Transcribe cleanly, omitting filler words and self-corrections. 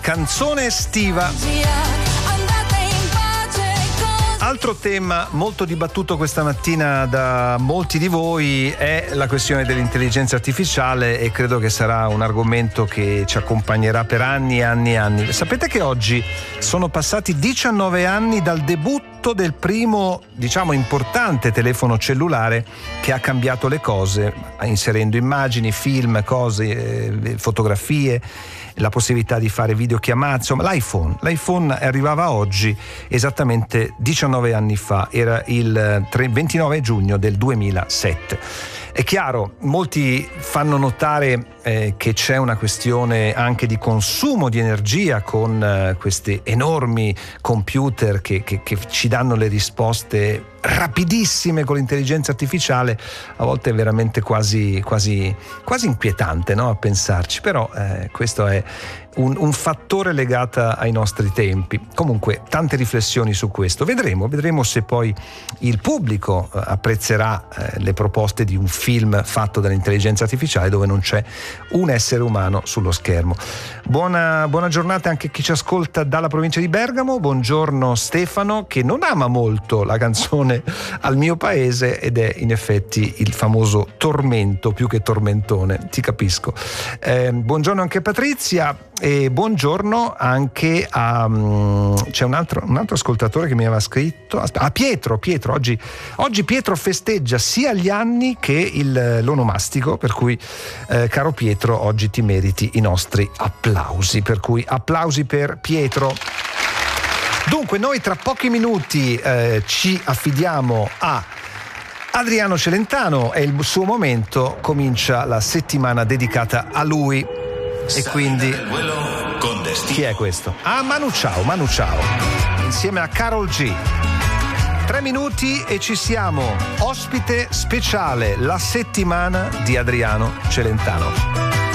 Canzone estiva. Altro tema molto dibattuto questa mattina da molti di voi è la questione dell'intelligenza artificiale, e credo che sarà un argomento che ci accompagnerà per anni e anni e anni. Sapete che oggi sono passati 19 anni dal debutto del primo, importante telefono cellulare che ha cambiato le cose, inserendo immagini, film, cose, fotografie, la possibilità di fare videochiamate, insomma l'iPhone arrivava oggi esattamente 19 anni fa, era il 29 giugno del 2007. È chiaro, molti fanno notare che c'è una questione anche di consumo di energia con questi enormi computer che ci danno le risposte rapidissime con l'intelligenza artificiale. A volte è veramente quasi inquietante, no? A pensarci, però questo è un fattore legato ai nostri tempi. Comunque tante riflessioni su questo, vedremo se poi il pubblico apprezzerà le proposte di un film fatto dall'intelligenza artificiale dove non c'è un essere umano sullo schermo. Buona giornata anche a chi ci ascolta dalla provincia di Bergamo. Buongiorno Stefano, che non ama molto la canzone Al mio paese, ed è in effetti il famoso tormento più che tormentone, ti capisco. Buongiorno anche a Patrizia, e buongiorno anche a c'è un altro ascoltatore che mi aveva scritto, a Pietro. Oggi Pietro festeggia sia gli anni che l'onomastico, per cui caro Pietro, oggi ti meriti i nostri applausi, per cui applausi per Pietro. Dunque noi tra pochi minuti ci affidiamo a Adriano Celentano, è il suo momento, comincia la settimana dedicata a lui. E quindi chi è questo? Manu Chao insieme a Karol G. 3 minuti e ci siamo, ospite speciale, la settimana di Adriano Celentano.